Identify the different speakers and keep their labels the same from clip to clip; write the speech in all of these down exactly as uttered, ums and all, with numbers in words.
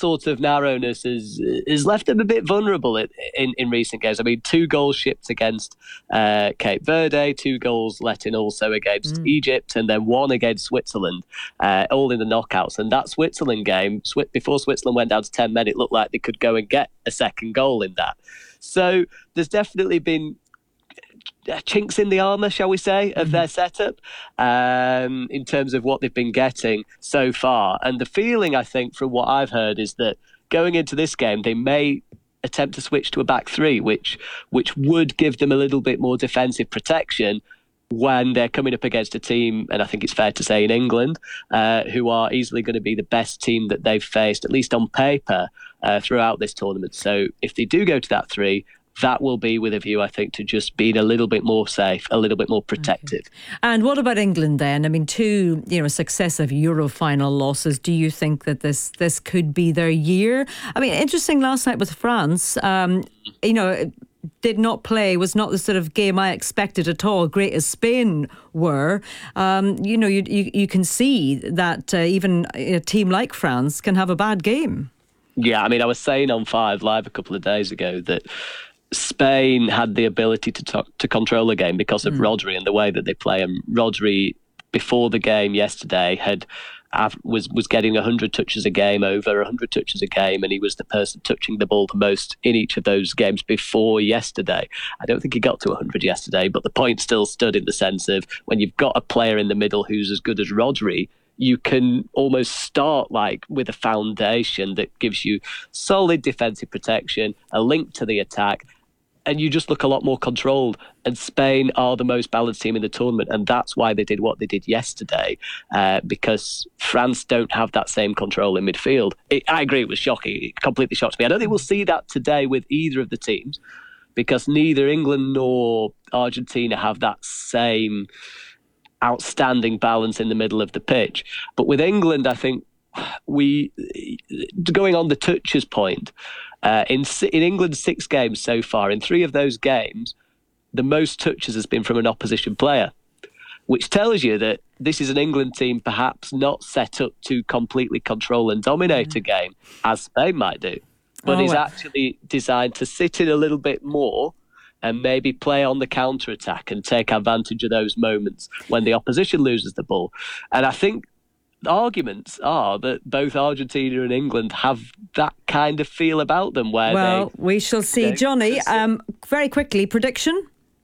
Speaker 1: sort of narrowness has, has left them a bit vulnerable in, in, in recent games. I mean, two goals shipped against uh, Cape Verde, two goals let in also against mm. Egypt, and then one against Switzerland, uh, all in the knockouts. And that Switzerland game, before Switzerland went down to ten men, it looked like they could go and get a second goal in that. So there's definitely been chinks in the armour, shall we say, of their setup um, in terms of what they've been getting so far. And the feeling, I think, from what I've heard, is that going into this game, they may attempt to switch to a back three, which which would give them a little bit more defensive protection when they're coming up against a team, and I think it's fair to say in England, uh, who are easily going to be the best team that they've faced, at least on paper, uh, throughout this tournament. So if they do go to that three, that will be with a view, I think, to just being a little bit more safe, a little bit more protective.
Speaker 2: Okay. And what about England then? I mean, two, you know, successive Euro final losses. Do you think that this this could be their year? I mean, interesting last night with France. Um, you know, did not play, was not the sort of game I expected at all, great as Spain were. Um, you know, you, you you can see that uh, even a team like France can have a bad game.
Speaker 1: Yeah, I mean, I was saying on Five Live a couple of days ago that Spain had the ability to talk, to control the game because of mm. Rodri and the way that they play. And Rodri, before the game yesterday, had was was getting one hundred touches a game, over one hundred touches a game, and he was the person touching the ball the most in each of those games before yesterday. I don't think he got to one hundred yesterday, but the point still stood in the sense of when you've got a player in the middle who's as good as Rodri, you can almost start like with a foundation that gives you solid defensive protection, a link to the attack, and you just look a lot more controlled. And Spain are the most balanced team in the tournament, and that's why they did what they did yesterday, uh, because France don't have that same control in midfield. It, I agree, it was shocking. It completely shocked me. I don't think we'll see that today with either of the teams, because neither England nor Argentina have that same outstanding balance in the middle of the pitch. But with England, I think we, going on the touches point, Uh, in in England's six games so far, in three of those games, the most touches has been from an opposition player, which tells you that this is an England team perhaps not set up to completely control and dominate mm. a game, as Spain might do, but oh, is well. actually designed to sit in a little bit more and maybe play on the counter-attack and take advantage of those moments when the opposition loses the ball. And I think the arguments are that both Argentina and England have that kind of feel about them. Where
Speaker 2: well,
Speaker 1: they,
Speaker 2: we shall see. They, Johnny, um, very quickly, prediction?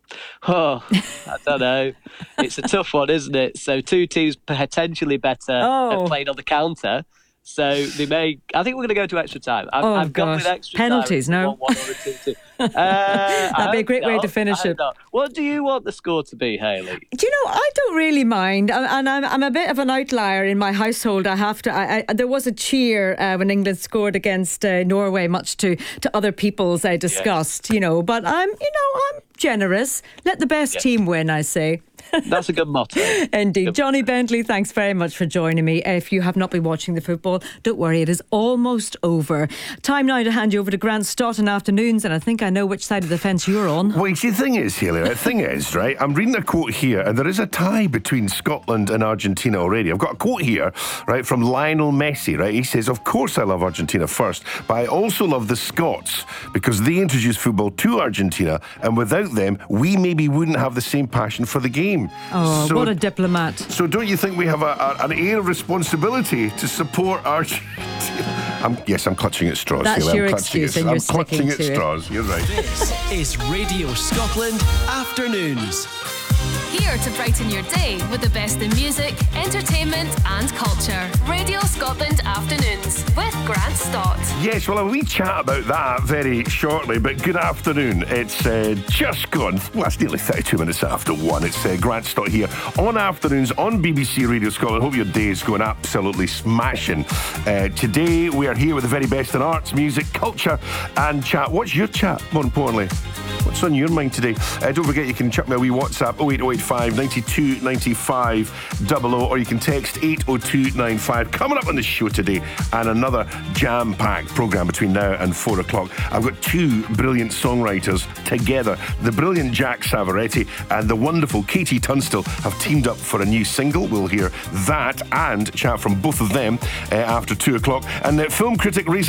Speaker 1: Oh, I don't know. It's a tough one, isn't it? So two teams potentially better
Speaker 2: oh.
Speaker 1: at playing on the counter. So they may. I think we're going to go to extra time. I've,
Speaker 2: oh,
Speaker 1: I've gone
Speaker 2: gosh.
Speaker 1: with extra
Speaker 2: Penalties,
Speaker 1: time.
Speaker 2: no?
Speaker 1: One, one or a two, two. Uh,
Speaker 2: That'd be a great
Speaker 1: not.
Speaker 2: way to finish it.
Speaker 1: Not. What do you want the score to be, Hayley?
Speaker 2: Do you know, I don't really mind, and I'm, I'm a bit of an outlier in my household. I have to. I, I, there was a cheer uh, when England scored against uh, Norway, much to, to other people's uh, disgust, yes. you know. But I'm, you know, I'm generous. Let the best yes. team win, I say.
Speaker 1: That's a good motto.
Speaker 2: Indeed.
Speaker 1: Good
Speaker 2: Johnny
Speaker 1: motto.
Speaker 2: Bentley, thanks very much for joining me. If you have not been watching the football, don't worry, it is almost over. Time now to hand you over to Grant Stott in Afternoons, and I think I know which side of the fence you're on.
Speaker 3: Well, see, the thing is, Hayley, the thing is, right, I'm reading a quote here, and there is a tie between Scotland and Argentina already. I've got a quote here, right, from Lionel Messi, right? He says, "Of course I love Argentina first, but I also love the Scots because they introduced football to Argentina, and without them, we maybe wouldn't have the same passion for the game."
Speaker 2: Oh,
Speaker 3: so,
Speaker 2: what a diplomat.
Speaker 3: So don't you think we have a, a, an air of responsibility to support Argentina? I'm, yes, I'm clutching at straws.
Speaker 2: That's
Speaker 3: Hayley.
Speaker 2: your
Speaker 3: I'm
Speaker 2: excuse
Speaker 3: at,
Speaker 2: and
Speaker 3: I'm
Speaker 2: you're
Speaker 3: clutching
Speaker 2: sticking
Speaker 3: at
Speaker 2: to
Speaker 3: straws.
Speaker 2: it.
Speaker 3: You're right.
Speaker 4: This is Radio Scotland Afternoons.
Speaker 5: Here to brighten your day with the best in music, entertainment and culture. Radio Scotland Afternoons with Grant Stott.
Speaker 3: Yes, well, a wee chat about that very shortly, but good afternoon. It's uh, just gone, well, it's nearly thirty-two minutes after one. It's uh, Grant Stott here on Afternoons on B B C Radio Scotland. Hope your day is going absolutely smashing. Uh, today, we are here with the very best in arts, music, culture and chat. What's your chat, more importantly? What's on your mind today? Uh, don't forget you can chuck me a wee WhatsApp oh eight oh eight five, nine two nine five, double oh, or you can text eight oh two nine five. Coming up on the show today, and another jam-packed programme between now and four o'clock. I've got two brilliant songwriters together. The brilliant Jack Savoretti and the wonderful Katie Tunstall have teamed up for a new single. We'll hear that and chat from both of them uh, after two o'clock. And uh, film critic Reza